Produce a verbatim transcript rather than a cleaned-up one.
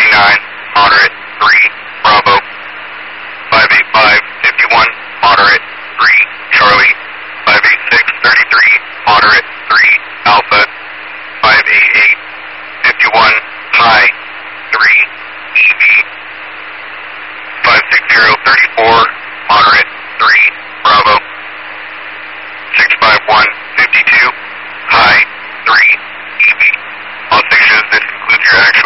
thirty-nine, moderate, three, Bravo. five eight five, fifty-one, moderate, three, Charlie. five eight six, thirty-three, moderate, three, Alpha. five eight eight, fifty-one, high, three, E V. five six zero, thirty-four, moderate, three, Bravo. six five one, fifty-two, high, three, E V. All stations, this concludes your action.